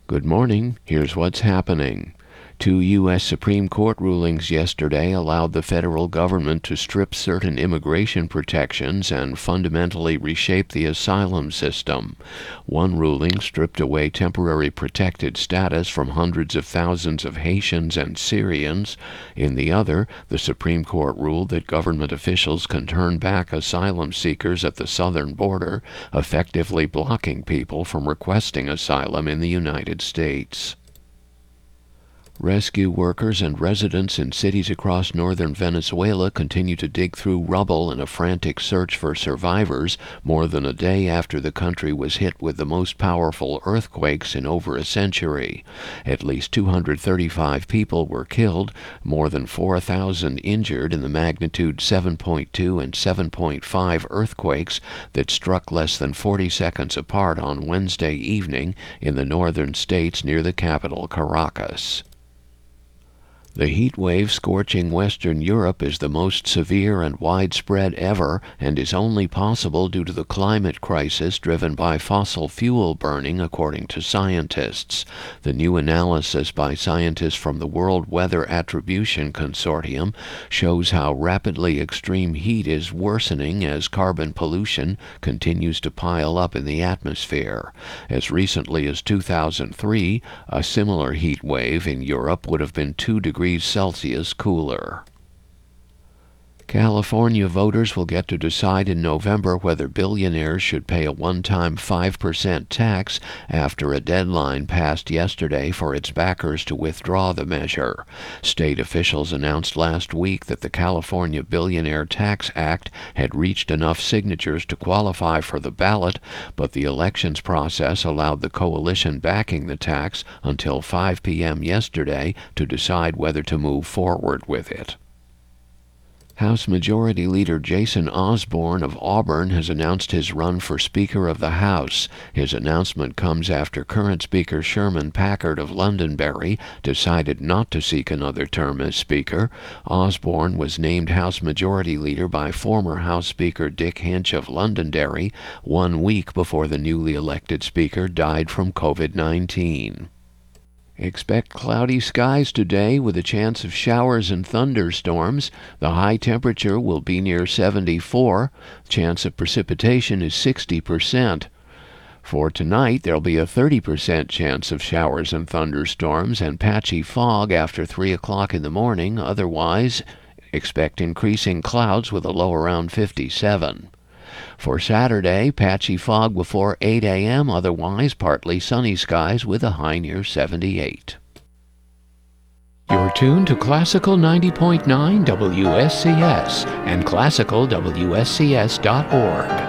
Good morning. Here's what's happening. Two U.S. Supreme Court rulings yesterday allowed the federal government to strip certain immigration protections and fundamentally reshape the asylum system. One ruling stripped away temporary protected status from hundreds of thousands of Haitians and Syrians. In the other, the Supreme Court ruled that government officials can turn back asylum seekers at the southern border, effectively blocking people from requesting asylum in the United States. Rescue workers and residents in cities across northern Venezuela continue to dig through rubble in a frantic search for survivors more than a day after the country was hit with the most powerful earthquakes in over a century. At least 235 people were killed, more than 4,000 injured in the magnitude 7.2 and 7.5 earthquakes that struck less than 40 seconds apart on Wednesday evening in the northern states near the capital, Caracas. The heat wave scorching Western Europe is the most severe and widespread ever and is only possible due to the climate crisis driven by fossil fuel burning, according to scientists. The new analysis by scientists from the World Weather Attribution Consortium shows how rapidly extreme heat is worsening as carbon pollution continues to pile up in the atmosphere. As recently as 2003, a similar heat wave in Europe would have been 2 degrees Celsius cooler. California voters will get to decide in November whether billionaires should pay a one-time 5% tax after a deadline passed yesterday for its backers to withdraw the measure. State officials announced last week that the California Billionaire Tax Act had reached enough signatures to qualify for the ballot, but the elections process allowed the coalition backing the tax until 5 p.m. yesterday to decide whether to move forward with it. House Majority Leader Jason Osborne of Auburn has announced his run for Speaker of the House. His announcement comes after current Speaker Sherman Packard of Londonderry decided not to seek another term as Speaker. Osborne was named House Majority Leader by former House Speaker Dick Hinch of Londonderry 1 week before the newly elected Speaker died from COVID-19. Expect cloudy skies today with a chance of showers and thunderstorms. The high temperature will be near 74. Chance of precipitation is 60%. For tonight, there'll be a 30% chance of showers and thunderstorms and patchy fog after 3 o'clock in the morning. Otherwise, expect increasing clouds with a low around 57. For Saturday, patchy fog before 8 a.m., otherwise partly sunny skies with a high near 78. You're tuned to Classical 90.9 WSCS and classicalwscs.org.